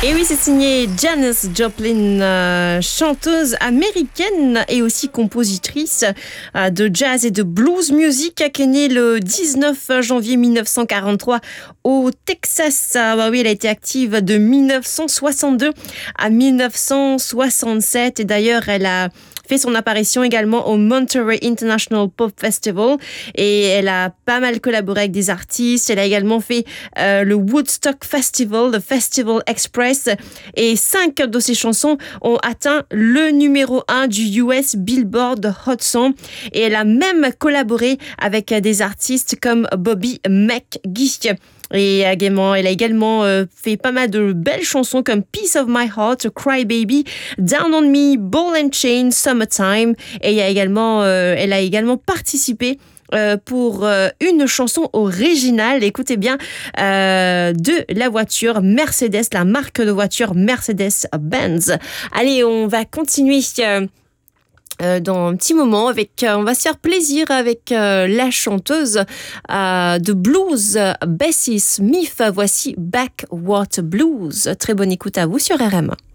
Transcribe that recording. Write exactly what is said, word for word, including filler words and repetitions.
Et oui, c'est signé Janis Joplin, euh, chanteuse américaine et aussi compositrice euh, de jazz et de blues music, qui est née le dix-neuf janvier mille neuf cent quarante-trois au Texas. Ah bah oui, elle a été active de mille neuf cent soixante-deux à mille neuf cent soixante-sept et d'ailleurs, elle a fait son apparition également au Monterey International Pop Festival et elle a pas mal collaboré avec des artistes. Elle a également fait euh, le Woodstock Festival, le Festival Express et cinq de ses chansons ont atteint le numéro un du U S Billboard Hot cent et elle a même collaboré avec des artistes comme Bobby McGee. Et également, elle a également euh, fait pas mal de belles chansons comme Piece of My Heart, Cry Baby, Down on Me, Ball and Chain, Summertime. Et il y a également, euh, elle a également participé euh, pour euh, une chanson originale, écoutez bien, euh, de la voiture Mercedes, la marque de voiture Mercedes-Benz. Allez, on va continuer euh, Euh, dans un petit moment avec euh, on va se faire plaisir avec euh, la chanteuse euh, de blues Bessie Smith. Voici Backwater Blues. Très bonne écoute à vous sur R M.